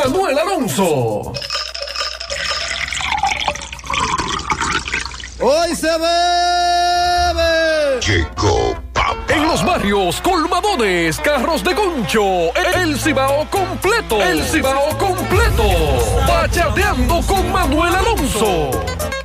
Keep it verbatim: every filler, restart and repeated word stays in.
Manuel Alonso. ¡Hoy se bebe! Llegó papá. En los barrios, colmadones, carros de concho, el Cibao completo. El Cibao completo. Bachateando con Manuel Alonso.